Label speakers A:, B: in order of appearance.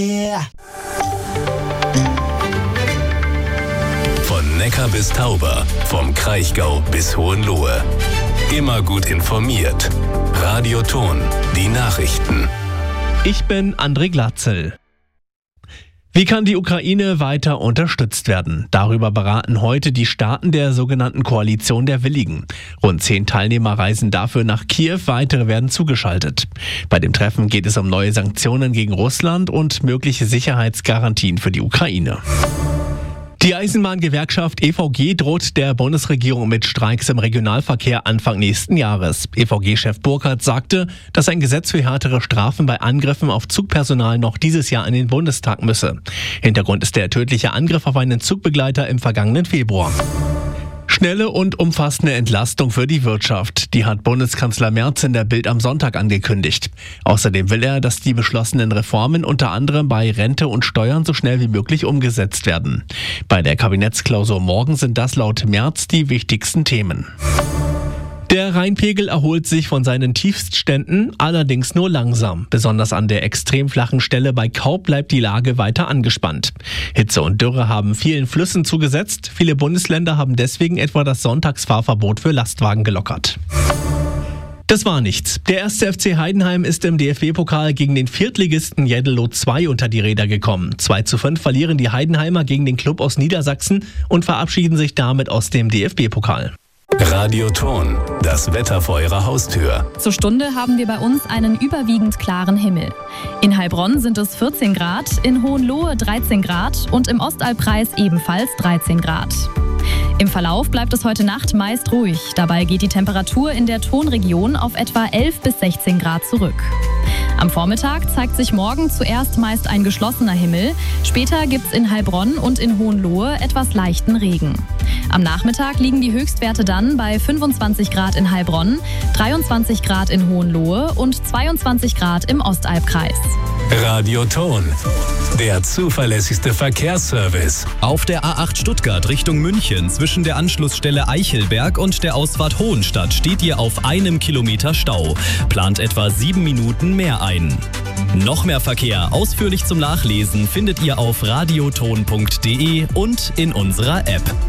A: Von Neckar bis Tauber, vom Kraichgau bis Hohenlohe. Immer gut informiert. Radio Thon, die Nachrichten.
B: Ich bin André Glatzel. Wie kann die Ukraine weiter unterstützt werden? Darüber beraten heute die Staaten der sogenannten Koalition der Willigen. Rund 10 Teilnehmer reisen dafür nach Kiew, weitere werden zugeschaltet. Bei dem Treffen geht es um neue Sanktionen gegen Russland und mögliche Sicherheitsgarantien für die Ukraine. Die Eisenbahngewerkschaft EVG droht der Bundesregierung mit Streiks im Regionalverkehr Anfang nächsten Jahres. EVG-Chef Burkhardt sagte, dass ein Gesetz für härtere Strafen bei Angriffen auf Zugpersonal noch dieses Jahr in den Bundestag müsse. Hintergrund ist der tödliche Angriff auf einen Zugbegleiter im vergangenen Februar. Schnelle und umfassende Entlastung für die Wirtschaft. Die hat Bundeskanzler Merz in der Bild am Sonntag angekündigt. Außerdem will er, dass die beschlossenen Reformen unter anderem bei Rente und Steuern so schnell wie möglich umgesetzt werden. Bei der Kabinettsklausur morgen sind das laut Merz die wichtigsten Themen. Der Rheinpegel erholt sich von seinen Tiefstständen, allerdings nur langsam. Besonders an der extrem flachen Stelle bei Kaub bleibt die Lage weiter angespannt. Hitze und Dürre haben vielen Flüssen zugesetzt. Viele Bundesländer haben deswegen etwa das Sonntagsfahrverbot für Lastwagen gelockert. Das war nichts. Der 1. FC Heidenheim ist im DFB-Pokal gegen den Viertligisten Jeddelo 2 unter die Räder gekommen. 2:5 verlieren die Heidenheimer gegen den Klub aus Niedersachsen und verabschieden sich damit aus dem DFB-Pokal.
A: Radio Thon, das Wetter vor Ihrer Haustür.
C: Zur Stunde haben wir bei uns einen überwiegend klaren Himmel. In Heilbronn sind es 14 Grad, in Hohenlohe 13 Grad und im Ostalbkreis ebenfalls 13 Grad. Im Verlauf bleibt es heute Nacht meist ruhig. Dabei geht die Temperatur in der Thonregion auf etwa 11 bis 16 Grad zurück. Am Vormittag zeigt sich morgen zuerst meist ein geschlossener Himmel. Später gibt es in Heilbronn und in Hohenlohe etwas leichten Regen. Am Nachmittag liegen die Höchstwerte dann bei 25 Grad in Heilbronn, 23 Grad in Hohenlohe und 22 Grad im Ostalbkreis.
A: Radio Thon, der zuverlässigste Verkehrsservice.
D: Auf der A8 Stuttgart Richtung München zwischen der Anschlussstelle Eichelberg und der Ausfahrt Hohenstadt steht ihr auf 1 Kilometer Stau. Plant etwa 7 Minuten mehr ein. Noch mehr Verkehr ausführlich zum Nachlesen findet ihr auf radiothon.de und in unserer App.